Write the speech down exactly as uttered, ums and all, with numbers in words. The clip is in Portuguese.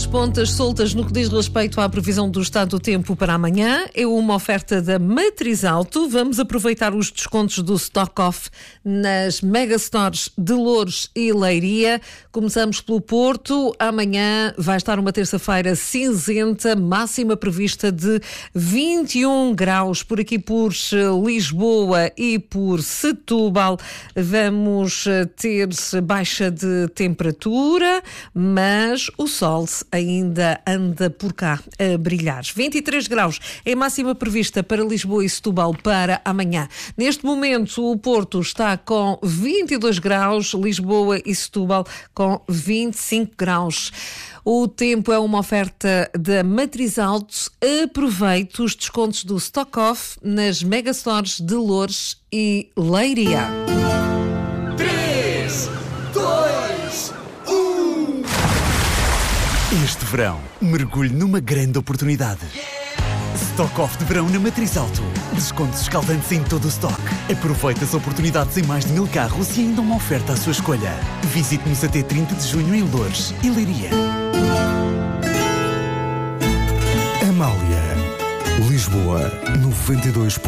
pontas soltas no que diz respeito à previsão do estado do tempo para amanhã. É uma oferta da Matriz Auto. Vamos aproveitar os descontos do Stock Off nas Megastores de Loures e Leiria. Começamos pelo Porto. Amanhã vai estar uma terça-feira cinzenta, máxima prevista de vinte e um graus por aqui por Lisboa e por Setúbal. Vamos ter baixa de temperatura, mas o sol ainda anda por cá a brilhar. vinte e três graus é a máxima prevista para Lisboa e Setúbal para amanhã. Neste momento, o Porto está com vinte e dois graus, Lisboa e Setúbal com vinte e cinco graus. O tempo é uma oferta da Matriz Auto. Aproveite os descontos do Stock Off nas Megastores de Loures e Leiria. três, dois, um. Este verão, mergulhe numa grande oportunidade. Stock Off de verão na Matriz Auto. Descontos escaldantes em todo o stock. Aproveite as oportunidades em mais de mil carros e ainda uma oferta à sua escolha. Visite-nos até trinta de junho em Loures e Leiria. Amália, Lisboa, noventa e dois.